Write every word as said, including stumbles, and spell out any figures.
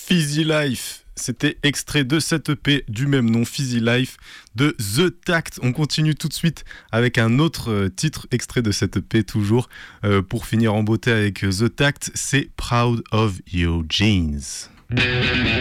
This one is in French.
Fizzy Life, c'était extrait de cette E P du même nom, Fizzy Life, de The Tact. On continue tout de suite avec un autre euh, titre extrait de cette E P, toujours euh, pour finir en beauté avec The Tact, c'est Proud of Your Jeans.